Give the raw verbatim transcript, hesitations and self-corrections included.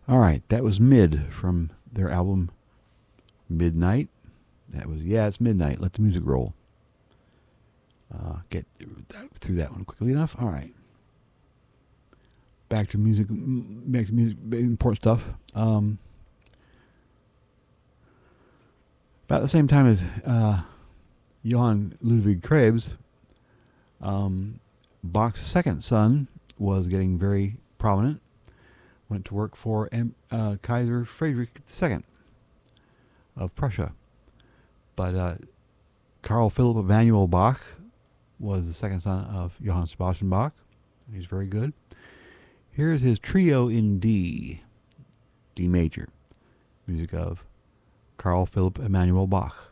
All right, that was Mid from their album Midnight. That was, yeah, it's midnight. Let the music roll. Uh, get through that one quickly enough. All right. Back to music. Back to music. Important stuff. Um, about the same time as uh, Johann Ludwig Krebs, um, Bach's second son was getting very prominent. Went to work for uh, Kaiser Friedrich the Second of Prussia. But uh, Carl Philipp Emanuel Bach was the second son of Johann Sebastian Bach. He's very good. Here's his trio in D, D major, music of Carl Philipp Emanuel Bach.